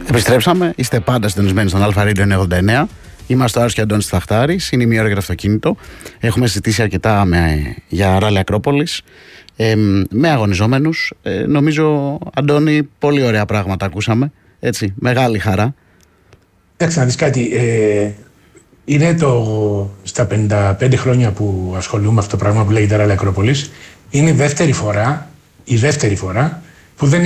Επιστρέψαμε, είστε πάντα συντονισμένοι στον Αλφα Radio 99. Είμαστε ο Άρης και ο Αντώνης Θαχτάρης. Είναι η μία ώρα για το αυτοκίνητο. Έχουμε συζητήσει αρκετά για ράλι Ακρόπολης με αγωνιζόμενους. Νομίζω, Αντώνη, πολύ ωραία πράγματα ακούσαμε. Έτσι, μεγάλη χαρά. Εντάξει, να δεις κάτι. Είναι στα 55 χρόνια που ασχολούμαι με αυτό το πράγμα που λέγεται ράλι Ακρόπολης. Είναι η δεύτερη φορά που δεν